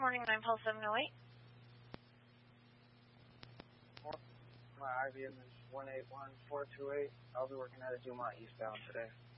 morning, 9-708. My IBM is 181428. I'll be working at a Dumont eastbound today.